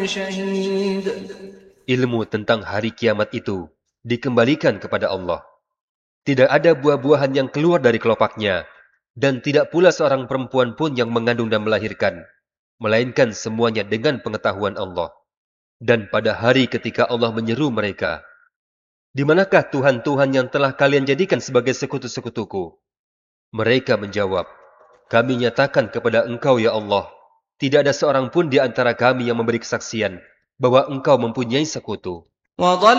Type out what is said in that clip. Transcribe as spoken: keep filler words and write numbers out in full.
شهيد. Ilmu tentang hari kiamat itu dikembalikan kepada Allah. Tidak ada buah-buahan yang keluar dari kelopaknya, dan tidak pula seorang perempuan pun yang mengandung dan melahirkan, melainkan semuanya dengan pengetahuan Allah. Dan pada hari ketika Allah menyeru mereka, "Di manakah Tuhan-Tuhan yang telah kalian jadikan sebagai sekutu-sekutuku?" Mereka menjawab, "Kami nyatakan kepada Engkau, ya Allah, tidak ada seorang pun di antara kami yang memberi kesaksian bahwa Engkau mempunyai sekutu."